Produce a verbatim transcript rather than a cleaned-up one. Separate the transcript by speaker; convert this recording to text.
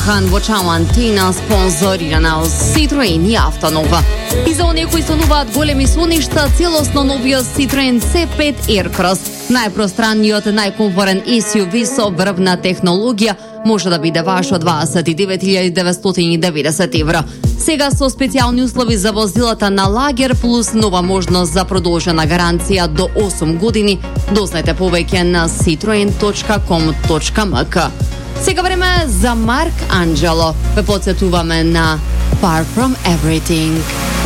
Speaker 1: Махан во Чамантина спонзорирана од Citroen и Автонова. И за оние кои сонуваат големи соништа, целосно новиот Citroen Си пет Aircross, најпространниот, најкомфорен ес ю ви со врвна технологија, може да биде ваш од дваесет и девет илјади деветстотини и деветдесет евра. Сега со специјални услови за возилата на лагер плюс нова можност за продолжена гаранција до осум години. Дознајте повеќе на citroen точка ком точка ем ка. Сега време за Марк Анджело. Ве потсетуваме на Far From Everything.